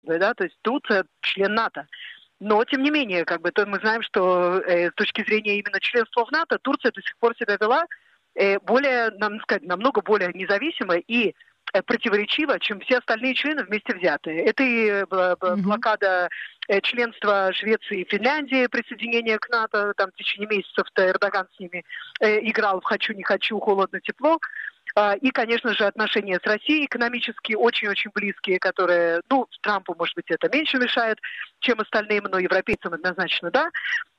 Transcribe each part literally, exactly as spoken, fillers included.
бы, да, то есть Турция член НАТО. Но, тем не менее, как бы, то мы знаем, что э, с точки зрения именно членства в НАТО, Турция до сих пор себя вела э, более, нам сказать, намного более независимо и э, противоречиво, чем все остальные члены вместе взятые. Это и э, Mm-hmm. блокада э, членства Швеции и Финляндии, присоединение к НАТО, там в течение месяцев-то Эрдоган с ними э, играл в «хочу, не хочу», холодно-тепло. И, конечно же, отношения с Россией экономически очень-очень близкие, которые, ну, Трампу, может быть, это меньше мешает, чем остальным, но европейцам однозначно, да.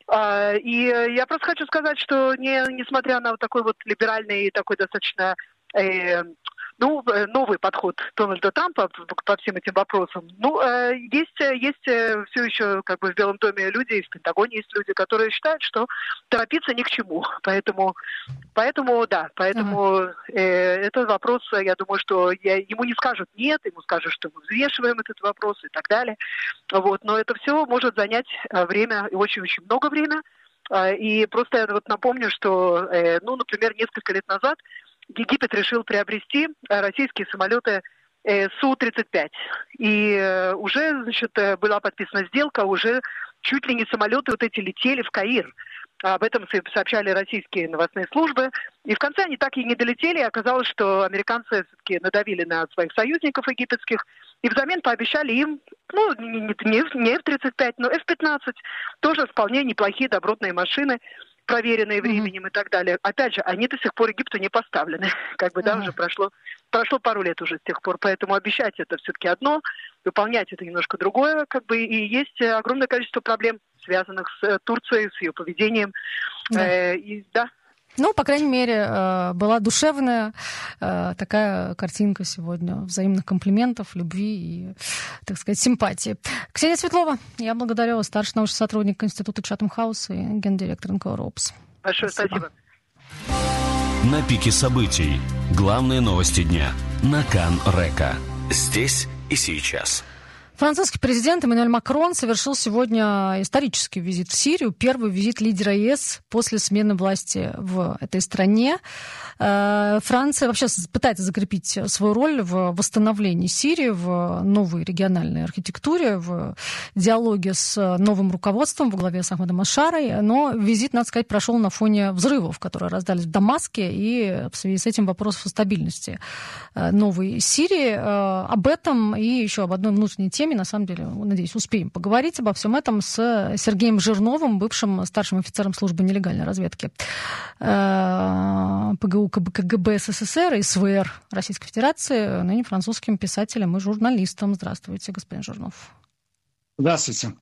И я просто хочу сказать, что не, несмотря на вот такой вот либеральный, такой достаточно... Э, Ну, новый подход Дональда Трампа по всем этим вопросам. Ну, есть, есть все еще как бы в Белом доме люди, и в Пентагоне есть люди, которые считают, что торопиться ни к чему. Поэтому, поэтому да, поэтому ага. э, этот вопрос, я думаю, что я, ему не скажут нет, ему скажут, что мы взвешиваем этот вопрос и так далее. Вот, но это все может занять время, и очень-очень много времени. И просто я вот напомню, что, э, ну, например, несколько лет назад Египет решил приобрести российские самолеты Су тридцать пять. И уже, значит, была подписана сделка, уже чуть ли не самолеты вот эти летели в Каир. Об этом сообщали российские новостные службы. И в конце они так и не долетели. И оказалось, что американцы все-таки надавили на своих союзников египетских. И взамен пообещали им, ну, не эф тридцать пять, но эф пятнадцать. Тоже вполне неплохие добротные машины, проверенные временем mm-hmm. и так далее. Опять же, они до сих пор Египту не поставлены. Как бы, да, uh-huh. уже прошло, прошло пару лет уже с тех пор. Поэтому обещать это все-таки одно, выполнять это немножко другое. Как бы, и есть огромное количество проблем, связанных с Турцией, с ее поведением. Да. Э, и, да. Ну, по крайней мере, была душевная такая картинка сегодня взаимных комплиментов, любви и, так сказать, симпатии. Ксения Светлова, я благодарю вас, старший научный сотрудник Института Chatham House и гендиректор эн ка о РОПС. Большое спасибо. спасибо. На пике событий. Главные новости дня. На Кан-Река. Здесь и сейчас. Французский президент Эммануэль Макрон совершил сегодня исторический визит в Сирию, первый визит лидера ЕС после смены власти в этой стране. Франция вообще пытается закрепить свою роль в восстановлении Сирии, в новой региональной архитектуре, в диалоге с новым руководством во главе с Ахмедом аш-Шарой. Но визит, надо сказать, прошел на фоне взрывов, которые раздались в Дамаске, и в связи с этим вопросов о стабильности новой Сирии. Об этом и еще об одной внутренней теме, на самом деле, надеюсь, успеем поговорить обо всем этом с Сергеем Жирновым, бывшим старшим офицером службы нелегальной разведки ПГУ КГБ СССР и СВР Российской Федерации, ныне французским писателем и журналистом. Здравствуйте, господин Жирнов. Здравствуйте.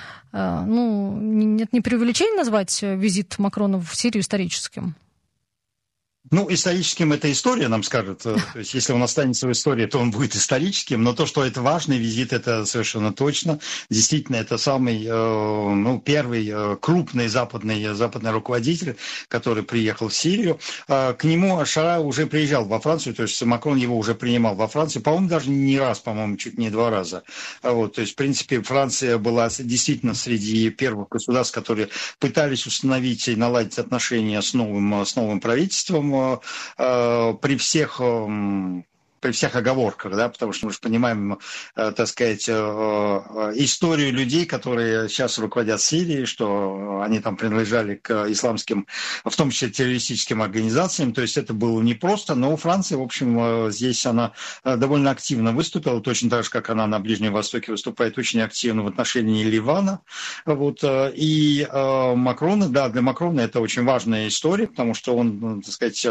Ну, нет, не преувеличение назвать визит Макрона в Сирию историческим? Ну, историческим это история нам скажет. То есть, если он останется в истории, то он будет историческим. Но то, что это важный визит, это совершенно точно. Действительно, это самый, ну, первый крупный западный, западный руководитель, который приехал в Сирию. К нему аш-Шара уже приезжал во Францию, то есть Макрон его уже принимал во Франции. По-моему, даже не раз, по-моему, чуть не два раза. Вот, то есть, в принципе, Франция была действительно среди первых государств, которые пытались установить и наладить отношения с новым, с новым правительством. При всех, при всех оговорках, да, потому что мы же понимаем, так сказать, историю людей, которые сейчас руководят Сирией, что они там принадлежали к исламским, в том числе террористическим организациям, то есть это было непросто, но Франция, в общем, здесь она довольно активно выступила, точно так же, как она на Ближнем Востоке выступает очень активно в отношении Ливана, вот, и Макрона, да, для Макрона это очень важная история, потому что он, так сказать,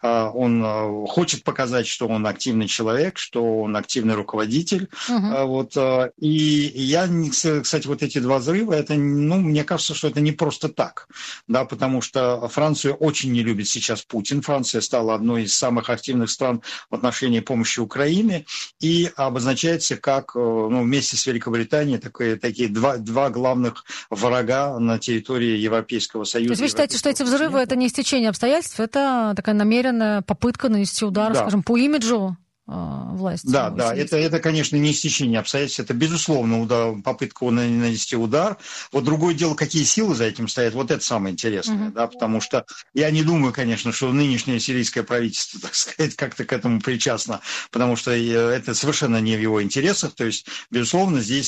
он хочет показать, что он активный человек, что он активный руководитель. Uh-huh. Вот, и я, кстати, вот эти два взрыва, это, ну, мне кажется, что это не просто так, да, потому что Францию очень не любит сейчас Путин. Франция стала одной из самых активных стран в отношении помощи Украине и обозначается как, ну, вместе с Великобританией такие, такие два, два главных врага на территории Европейского Союза. То есть вы считаете, что эти взрывы – это не стечение обстоятельств, это такая намеренная попытка нанести удар, да, скажем, по имиджу власти? Да, да, это, это, конечно, не стечение обстоятельств, это, безусловно, удар, попытка нанести удар. Вот другое дело, какие силы за этим стоят, вот это самое интересное, uh-huh. да, потому что я не думаю, конечно, что нынешнее сирийское правительство, так сказать, как-то к этому причастно, потому что это совершенно не в его интересах, то есть, безусловно, здесь